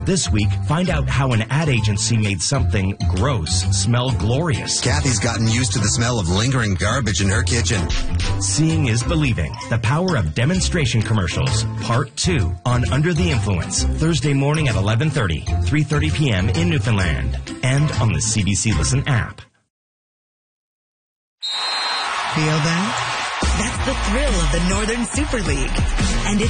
This week, find out how an ad agency made something gross smell glorious. Kathy's gotten used to the smell of lingering garbage in her kitchen. Seeing is believing. The power of demonstration commercials. Part 2 on Under the Influence. Thursday morning at 11:30, 3:30 p.m. in Newfoundland. And on the CBC Listen app. Feel that? That's the thrill of the Northern Super League. And it's